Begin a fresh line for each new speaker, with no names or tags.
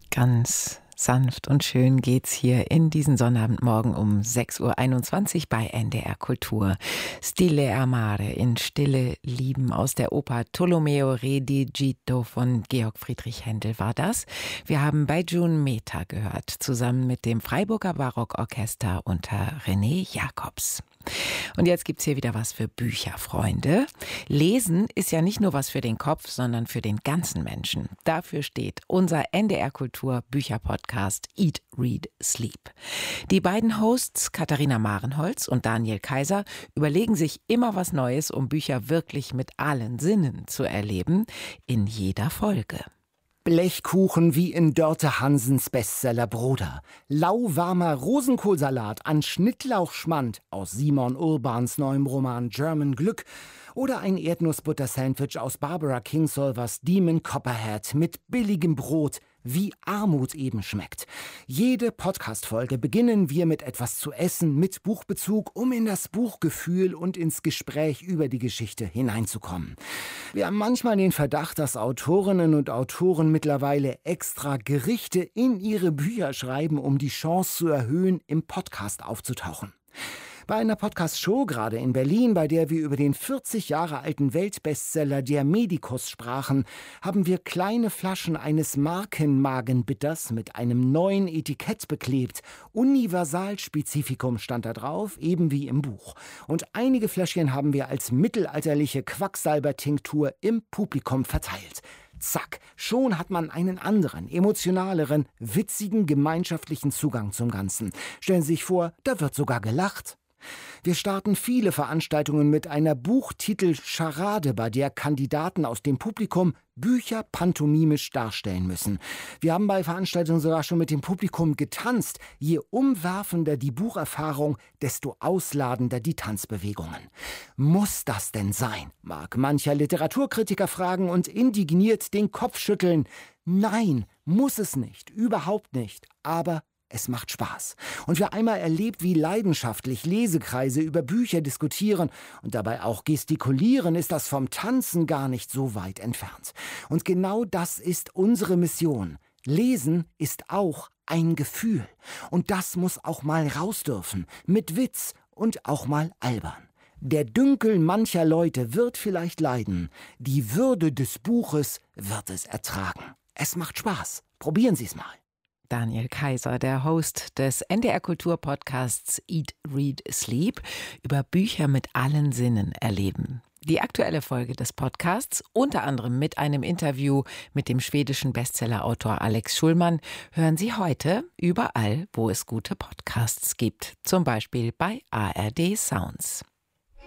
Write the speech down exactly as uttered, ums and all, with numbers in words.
Ganz sanft und schön geht's hier in diesen Sonnabendmorgen um sechs Uhr einundzwanzig bei N D R Kultur. Stille Amare, in Stille lieben, aus der Oper Tolomeo Redigito von Georg Friedrich Händel war das. Wir haben Baijun Mehta gehört, zusammen mit dem Freiburger Barockorchester unter René Jacobs. Und jetzt gibt's hier wieder was für Bücherfreunde. Lesen ist ja nicht nur was für den Kopf, sondern für den ganzen Menschen. Dafür steht unser N D R Kultur Bücherpodcast Eat, Read, Sleep. Die beiden Hosts Katharina Marenholz und Daniel Kaiser überlegen sich immer was Neues, um Bücher wirklich mit allen Sinnen zu erleben, in jeder Folge.
Blechkuchen wie in Dörte Hansens Bestseller Bruder. Lauwarmer Rosenkohlsalat an Schnittlauchschmand aus Simon Urbans neuem Roman German Glück. Oder ein Erdnussbutter-Sandwich aus Barbara Kingsolvers Demon Copperhead mit billigem Brot, wie Armut eben schmeckt. Jede Podcast-Folge beginnen wir mit etwas zu essen, mit Buchbezug, um in das Buchgefühl und ins Gespräch über die Geschichte hineinzukommen. Wir haben manchmal den Verdacht, dass Autorinnen und Autoren mittlerweile extra Gerichte in ihre Bücher schreiben, um die Chance zu erhöhen, im Podcast aufzutauchen. Bei einer Podcast-Show, gerade in Berlin, bei der wir über den vierzig Jahre alten Weltbestseller Der Medikus sprachen, haben wir kleine Flaschen eines Markenmagenbitters mit einem neuen Etikett beklebt. Universalspezifikum stand da drauf, eben wie im Buch. Und einige Fläschchen haben wir als mittelalterliche Quacksalbertinktur im Publikum verteilt. Zack, schon hat man einen anderen, emotionaleren, witzigen, gemeinschaftlichen Zugang zum Ganzen. Stellen Sie sich vor, da wird sogar gelacht. Wir starten viele Veranstaltungen mit einer Buchtitel-Scharade, bei der Kandidaten aus dem Publikum Bücher pantomimisch darstellen müssen. Wir haben bei Veranstaltungen sogar schon mit dem Publikum getanzt. Je umwerfender die Bucherfahrung, desto ausladender die Tanzbewegungen. Muss das denn sein? Mag mancher Literaturkritiker fragen und indigniert den Kopf schütteln. Nein, muss es nicht, überhaupt nicht. Aber es macht Spaß. Und wer einmal erlebt, wie leidenschaftlich Lesekreise über Bücher diskutieren und dabei auch gestikulieren, ist das vom Tanzen gar nicht so weit entfernt. Und genau das ist unsere Mission. Lesen ist auch ein Gefühl. Und das muss auch mal raus dürfen. Mit Witz und auch mal albern. Der Dünkel mancher Leute wird vielleicht leiden. Die Würde des Buches wird es ertragen. Es macht Spaß. Probieren Sie es mal.
Daniel Kaiser, der Host des N D R Kultur Podcasts Eat, Read, Sleep, über Bücher mit allen Sinnen erleben. Die aktuelle Folge des Podcasts, unter anderem mit einem Interview mit dem schwedischen Bestsellerautor Alex Schulman, hören Sie heute überall, wo es gute Podcasts gibt. Zum Beispiel bei A R D Sounds.